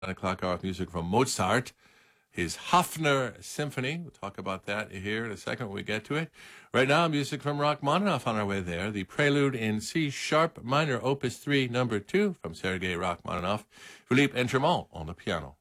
9 o'clock hour of music from Mozart, his Hafner Symphony. We'll talk about that here in a second when we get to it. Right now, music from Rachmaninoff on our way there. The Prelude in C sharp minor, opus 3, number 2 from Sergei Rachmaninoff. Philippe Entremont on the piano.